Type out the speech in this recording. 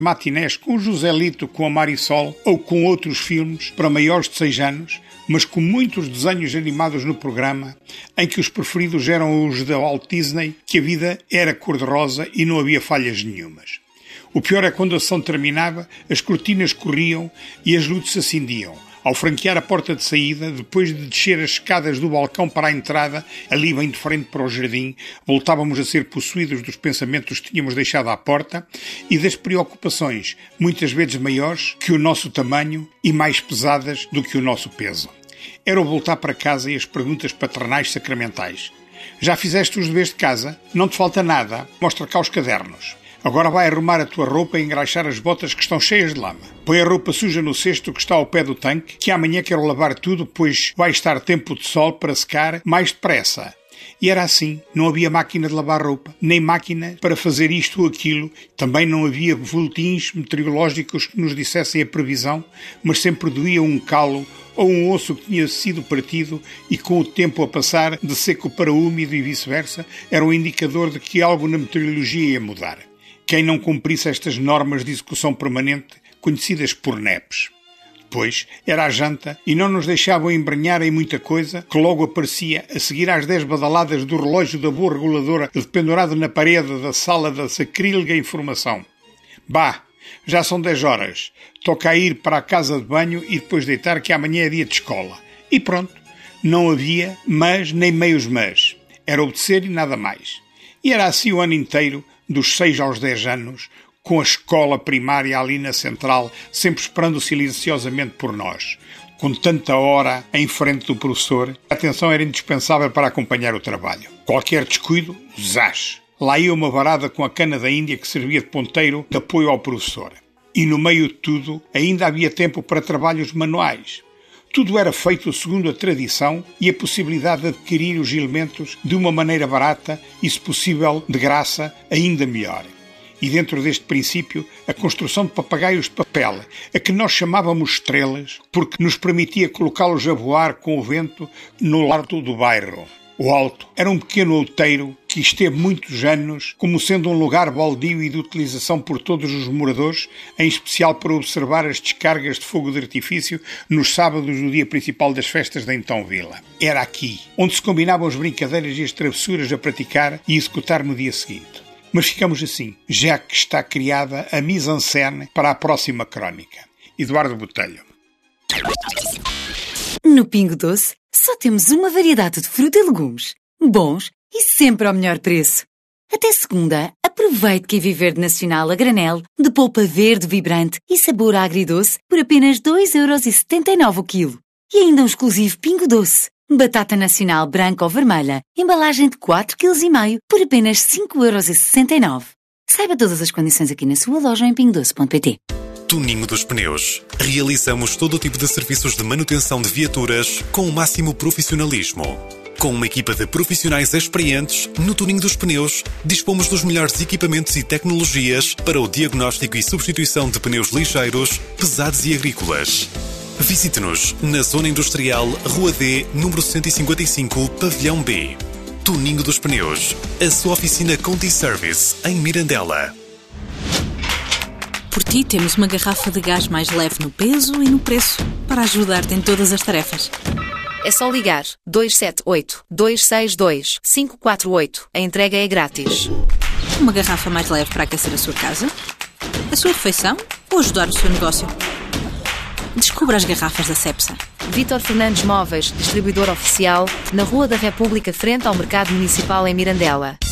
matinés com o Joselito, com a Marisol ou com outros filmes para maiores de 6 anos, mas com muitos desenhos animados no programa, em que os preferidos eram os da Walt Disney, que a vida era cor-de-rosa e não havia falhas nenhumas. O pior é quando a sessão terminava, as cortinas corriam e as luzes se acendiam. Ao franquear a porta de saída, depois de descer as escadas do balcão para a entrada, ali bem de frente para o jardim, voltávamos a ser possuídos dos pensamentos que tínhamos deixado à porta e das preocupações, muitas vezes maiores que o nosso tamanho e mais pesadas do que o nosso peso. Era o voltar para casa e as perguntas paternais sacramentais. Já fizeste os deveres de casa? Não te falta nada? Mostra cá os cadernos. Agora vai arrumar a tua roupa e engraxar as botas que estão cheias de lama. Põe a roupa suja no cesto que está ao pé do tanque, que amanhã quero lavar tudo, pois vai estar tempo de sol para secar mais depressa. E era assim, não havia máquina de lavar roupa, nem máquina para fazer isto ou aquilo, também não havia boletins meteorológicos que nos dissessem a previsão, mas sempre doía um calo ou um osso que tinha sido partido e com o tempo a passar de seco para úmido e vice-versa, era um indicador de que algo na meteorologia ia mudar. Quem não cumprisse estas normas de execução permanente, conhecidas por NEPs. Depois era a janta e não nos deixavam embrenhar em muita coisa que logo aparecia a seguir às 10 badaladas do relógio da boa reguladora dependurado na parede da sala da sacrílega informação. Bah, já são 10 horas. Toca a ir para a casa de banho e depois deitar que amanhã é dia de escola. E pronto. Não havia mas nem meios mas. Era obedecer e nada mais. E era assim o ano inteiro, dos 6 aos 10 anos, com a escola primária ali na central, sempre esperando silenciosamente por nós. Com tanta hora em frente do professor, a atenção era indispensável para acompanhar o trabalho. Qualquer descuido, zás! Lá ia uma varada com a cana da Índia que servia de ponteiro de apoio ao professor. E no meio de tudo, ainda havia tempo para trabalhos manuais. Tudo era feito segundo a tradição e a possibilidade de adquirir os elementos de uma maneira barata e, se possível, de graça, ainda melhor. E dentro deste princípio, a construção de papagaios de papel, a que nós chamávamos estrelas, porque nos permitia colocá-los a voar com o vento no largo do bairro. O Alto era um pequeno outeiro que esteve muitos anos como sendo um lugar baldio e de utilização por todos os moradores, em especial para observar as descargas de fogo de artifício nos sábados do dia principal das festas da então vila. Era aqui, onde se combinavam as brincadeiras e as travessuras a praticar e executar no dia seguinte. Mas ficamos assim, já que está criada a mise-en-scène para a próxima crónica. Eduardo Botelho. No Pingo Doce, só temos uma variedade de fruta e legumes, bons e sempre ao melhor preço. Até segunda, aproveite Kiwi Verde Nacional a granel, de polpa verde vibrante e sabor agridoce por apenas 2,79€ o quilo. E ainda um exclusivo Pingo Doce, batata nacional branca ou vermelha, embalagem de 4,5 kg por apenas 5,69€. Saiba todas as condições aqui na sua loja em pingodoce.pt. Tuninho dos Pneus. Realizamos todo o tipo de serviços de manutenção de viaturas com o máximo profissionalismo. Com uma equipa de profissionais experientes, no Tuninho dos Pneus, dispomos dos melhores equipamentos e tecnologias para o diagnóstico e substituição de pneus ligeiros, pesados e agrícolas. Visite-nos na Zona Industrial, Rua D, número 155, Pavilhão B. Tuninho dos Pneus. A sua oficina Conti Service, em Mirandela. Por ti temos uma garrafa de gás mais leve no peso e no preço, para ajudar-te em todas as tarefas. É só ligar 278-262-548. A entrega é grátis. Uma garrafa mais leve para aquecer a sua casa, a sua refeição ou ajudar o seu negócio. Descubra as garrafas da Cepsa. Vítor Fernandes Móveis, distribuidor oficial, na Rua da República, frente ao Mercado Municipal em Mirandela.